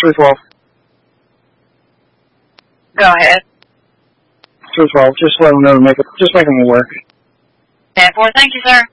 212. Go ahead. 212. Just let them know. Just make them aware. 10-4. Thank you, sir.